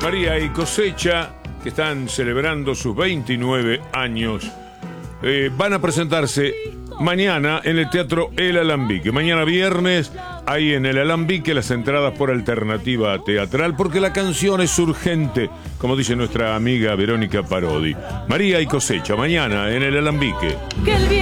María y Cosecha, que están celebrando sus 29 años, van a presentarse mañana en el Teatro El Alambique. Mañana viernes, ahí en El Alambique, las entradas por alternativa teatral, porque la canción es urgente, como dice nuestra amiga Verónica Parodi. María y Cosecha, mañana en El Alambique.